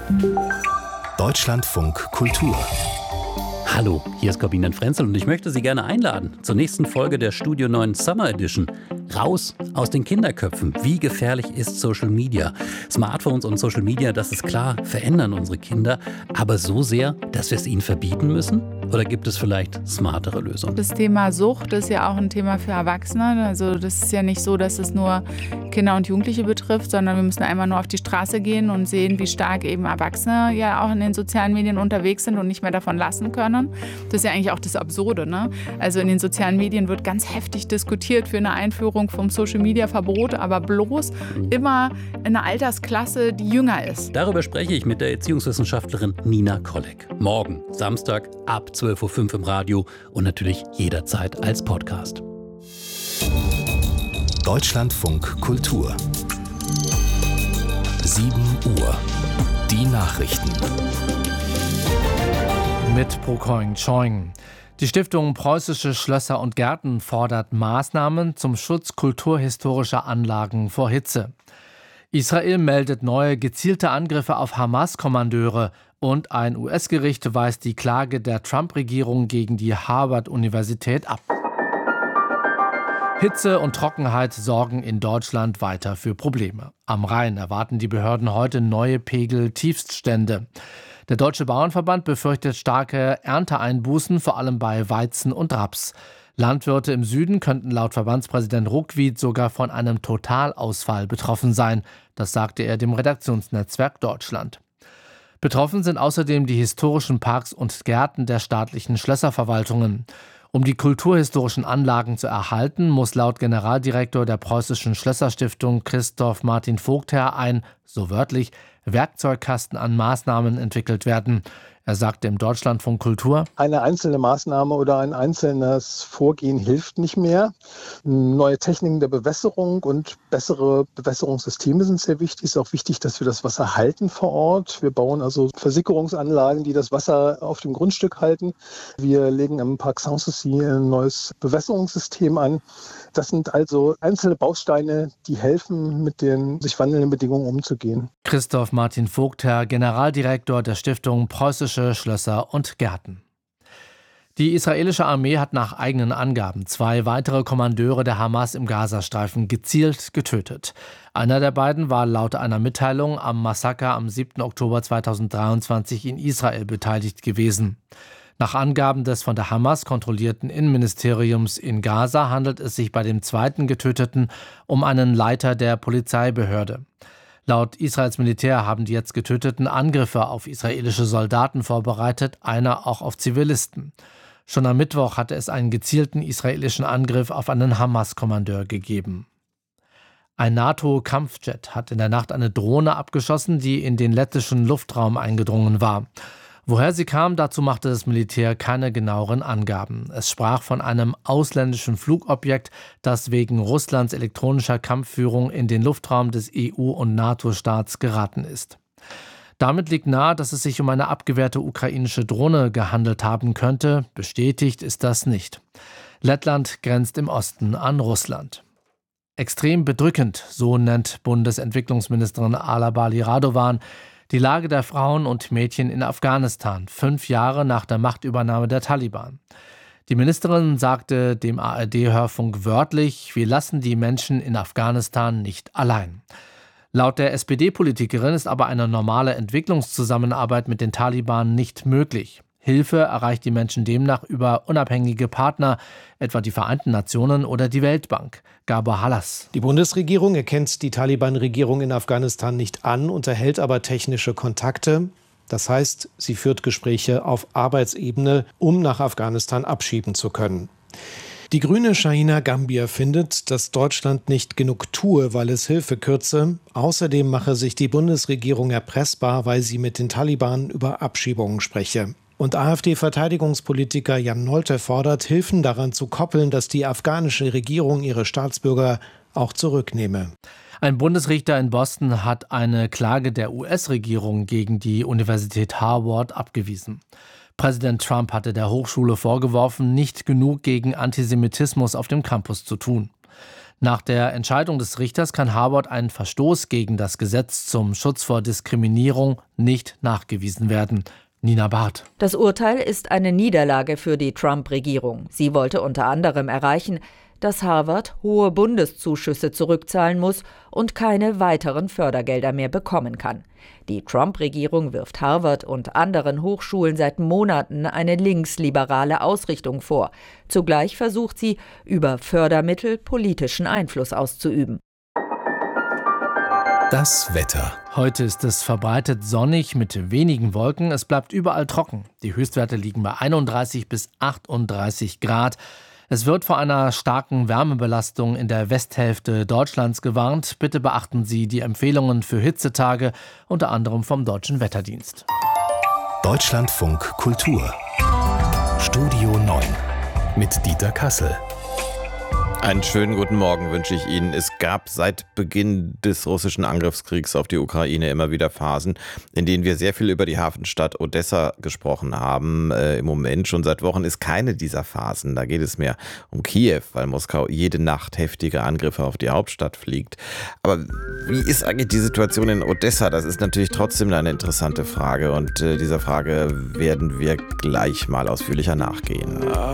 Deutschlandfunk Kultur. Hallo, hier ist Corbinian Frenzel und ich möchte Sie gerne einladen zur nächsten Folge der Studio 9 Summer Edition. Raus aus den Kinderköpfen. Wie gefährlich ist Social Media? Smartphones und Social Media, das ist klar, verändern unsere Kinder. Aber so sehr, dass wir es ihnen verbieten müssen? Oder gibt es vielleicht smartere Lösungen? Das Thema Sucht ist ja auch ein Thema für Erwachsene. Also das ist ja nicht so, dass es nur Kinder und Jugendliche betrifft, sondern wir müssen einmal nur auf die Straße gehen und sehen, wie stark eben Erwachsene ja auch in den sozialen Medien unterwegs sind und nicht mehr davon lassen können. Das ist ja eigentlich auch das Absurde, ne? Also in den sozialen Medien wird ganz heftig diskutiert für eine Einführung vom Social-Media-Verbot, aber bloß immer in einer Altersklasse, die jünger ist. Darüber spreche ich mit der Erziehungswissenschaftlerin Nina Kolleg. Morgen, Samstag, ab 12.05 Uhr im Radio und natürlich jederzeit als Podcast. Deutschlandfunk Kultur. 7 Uhr. Die Nachrichten. Mit Prokoing Choing. Die Stiftung Preußische Schlösser und Gärten fordert Maßnahmen zum Schutz kulturhistorischer Anlagen vor Hitze. Israel meldet neue gezielte Angriffe auf Hamas-Kommandeure und ein US-Gericht weist die Klage der Trump-Regierung gegen die Harvard-Universität ab. Hitze und Trockenheit sorgen in Deutschland weiter für Probleme. Am Rhein erwarten die Behörden heute neue Pegel-Tiefststände. Der Deutsche Bauernverband befürchtet starke Ernteeinbußen, vor allem bei Weizen und Raps. Landwirte im Süden könnten laut Verbandspräsident Ruckwied sogar von einem Totalausfall betroffen sein. Das sagte er dem Redaktionsnetzwerk Deutschland. Betroffen sind außerdem die historischen Parks und Gärten der staatlichen Schlösserverwaltungen. Um die kulturhistorischen Anlagen zu erhalten, muss laut Generaldirektor der Preußischen Schlösserstiftung Christoph Martin Vogtherr ein, so wörtlich, Werkzeugkasten an Maßnahmen entwickelt werden. Er sagte im Deutschlandfunk Kultur: Eine einzelne Maßnahme oder ein einzelnes Vorgehen hilft nicht mehr. Neue Techniken der Bewässerung und bessere Bewässerungssysteme sind sehr wichtig. Es ist auch wichtig, dass wir das Wasser halten vor Ort. Wir bauen also Versickerungsanlagen, die das Wasser auf dem Grundstück halten. Wir legen im Park Sanssouci ein neues Bewässerungssystem an. Das sind also einzelne Bausteine, die helfen, mit den sich wandelnden Bedingungen umzugehen. Christoph Martin Vogtherr, Generaldirektor der Stiftung Preußische Schlösser und Gärten. Die israelische Armee hat nach eigenen Angaben 2 weitere Kommandeure der Hamas im Gazastreifen gezielt getötet. Einer der beiden war laut einer Mitteilung am Massaker am 7. Oktober 2023 in Israel beteiligt gewesen. Nach Angaben des von der Hamas kontrollierten Innenministeriums in Gaza handelt es sich bei dem zweiten Getöteten um einen Leiter der Polizeibehörde. Laut Israels Militär haben die jetzt Getöteten Angriffe auf israelische Soldaten vorbereitet, einer auch auf Zivilisten. Schon am Mittwoch hatte es einen gezielten israelischen Angriff auf einen Hamas-Kommandeur gegeben. Ein NATO-Kampfjet hat in der Nacht eine Drohne abgeschossen, die in den lettischen Luftraum eingedrungen war. Woher sie kam, dazu machte das Militär keine genaueren Angaben. Es sprach von einem ausländischen Flugobjekt, das wegen Russlands elektronischer Kampfführung in den Luftraum des EU- und NATO-Staats geraten ist. Damit liegt nahe, dass es sich um eine abgewehrte ukrainische Drohne gehandelt haben könnte. Bestätigt ist das nicht. Lettland grenzt im Osten an Russland. Extrem bedrückend, so nennt Bundesentwicklungsministerin Ala Bali Radovan die Lage der Frauen und Mädchen in Afghanistan, 5 Jahre nach der Machtübernahme der Taliban. Die Ministerin sagte dem ARD-Hörfunk wörtlich: Wir lassen die Menschen in Afghanistan nicht allein. Laut der SPD-Politikerin ist aber eine normale Entwicklungszusammenarbeit mit den Taliban nicht möglich. Hilfe erreicht die Menschen demnach über unabhängige Partner, etwa die Vereinten Nationen oder die Weltbank. Gabor Hallas. Die Bundesregierung erkennt die Taliban-Regierung in Afghanistan nicht an, unterhält aber technische Kontakte. Das heißt, sie führt Gespräche auf Arbeitsebene, um nach Afghanistan abschieben zu können. Die Grüne Shahina Gambier findet, dass Deutschland nicht genug tue, weil es Hilfe kürze. Außerdem mache sich die Bundesregierung erpressbar, weil sie mit den Taliban über Abschiebungen spreche. Und AfD-Verteidigungspolitiker Jan Nolte fordert, Hilfen daran zu koppeln, dass die afghanische Regierung ihre Staatsbürger auch zurücknehme. Ein Bundesrichter in Boston hat eine Klage der US-Regierung gegen die Universität Harvard abgewiesen. Präsident Trump hatte der Hochschule vorgeworfen, nicht genug gegen Antisemitismus auf dem Campus zu tun. Nach der Entscheidung des Richters kann Harvard ein Verstoß gegen das Gesetz zum Schutz vor Diskriminierung nicht nachgewiesen werden. Nina Barth. Das Urteil ist eine Niederlage für die Trump-Regierung. Sie wollte unter anderem erreichen, dass Harvard hohe Bundeszuschüsse zurückzahlen muss und keine weiteren Fördergelder mehr bekommen kann. Die Trump-Regierung wirft Harvard und anderen Hochschulen seit Monaten eine linksliberale Ausrichtung vor. Zugleich versucht sie, über Fördermittel politischen Einfluss auszuüben. Das Wetter. Heute ist es verbreitet sonnig mit wenigen Wolken. Es bleibt überall trocken. Die Höchstwerte liegen bei 31 bis 38 Grad. Es wird vor einer starken Wärmebelastung in der Westhälfte Deutschlands gewarnt. Bitte beachten Sie die Empfehlungen für Hitzetage, unter anderem vom Deutschen Wetterdienst. Deutschlandfunk Kultur. Studio 9 mit Dieter Kassel. Einen schönen guten Morgen wünsche ich Ihnen. Es gab seit Beginn des russischen Angriffskriegs auf die Ukraine immer wieder Phasen, in denen wir sehr viel über die Hafenstadt Odessa gesprochen haben. Im Moment schon seit Wochen ist keine dieser Phasen. Da geht es mehr um Kiew, weil Moskau jede Nacht heftige Angriffe auf die Hauptstadt fliegt. Aber wie ist eigentlich die Situation in Odessa? Das ist natürlich trotzdem eine interessante Frage und dieser Frage werden wir gleich mal ausführlicher nachgehen.